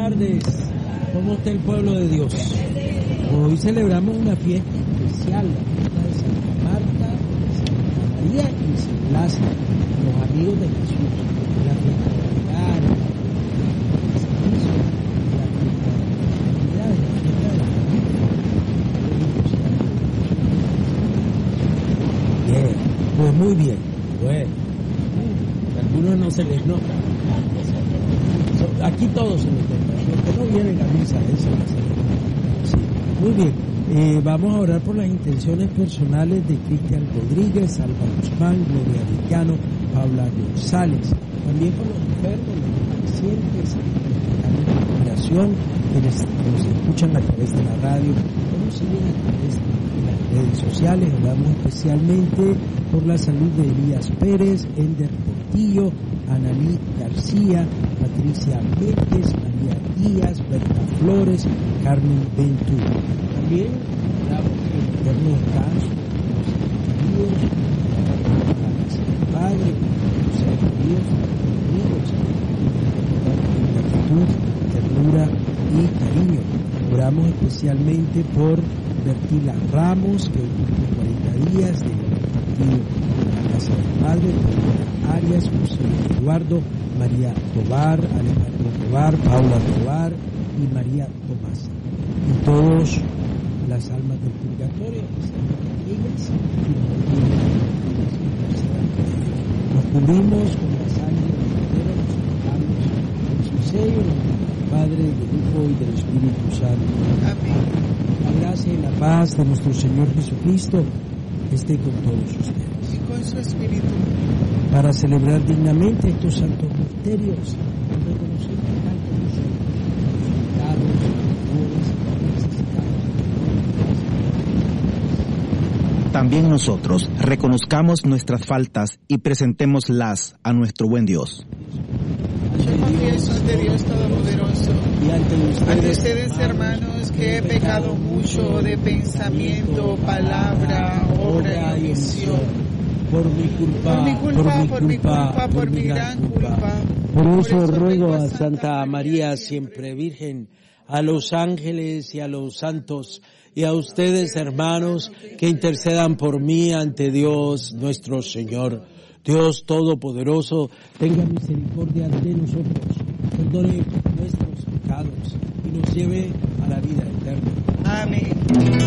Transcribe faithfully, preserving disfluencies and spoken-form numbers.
tardes. ¿Cómo está el pueblo de Dios? Hoy celebramos una fiesta especial, la fiesta de Santa Marta, Santa María y San Lázaro, los amigos de Jesús. La fiesta de Navidad, la fiesta de Cristo, la fiesta de la Navidad, la fiesta de la familia. Bien, pues muy bien. Bueno, a algunos no se les nota. Aquí todos se les nota. Los que no vienen a misa, eso no se les nota. Sí, muy bien. Eh, vamos a orar por las intenciones personales de Cristian Rodríguez, Alba Guzmán, Gloria Arellano, Paula González. También por los enfermos, los pacientes, la recuperación, quienes nos escuchan a través de la radio, o nos siguen a través de las redes sociales. Oramos especialmente por la salud de Elías Pérez, Ender Portillo, Analí García, Patricia Méndez, María Díaz, Berta Flores, Carmen Ventura. También oramos por el eterno descanso de los seres queridos, a Padre, los seres queridos, amigos, con gratitud, ternura y cariño. Oramos especialmente por Bertila Ramos, que cumple cuarenta días de haber partido de la casa del Padre, Paula Arias, José Eduardo, María Tobar, Alejandro Tobar, Paula Tobar y María Tomás. Y todos las almas del purgatorio, ellas, nos cubrimos con la sangre del Cordero, nos tocamos con su sello, del Padre, del Hijo y del Espíritu Santo. Amén. La gracia y la paz de nuestro Señor Jesucristo esté con todos ustedes. Y con su Espíritu. Para celebrar dignamente estos santos misterios, reconocemos tanto nosotros, los necesitados. También nosotros reconozcamos nuestras faltas y presentémoslas a nuestro buen Dios. Yo confieso ante Dios Todopoderoso y ante ustedes, ante ustedes hermanos, que he pecado mucho de pensamiento, palabra, obra y omisión. Por mi culpa, por mi culpa, por mi culpa, por mi gran culpa. Por eso ruego a Santa María, siempre Virgen, a los ángeles y a los santos, y a ustedes, hermanos, que intercedan por mí ante Dios nuestro Señor. Dios Todopoderoso, tenga misericordia de nosotros, perdone nuestros pecados y nos lleve a la vida eterna. Amén.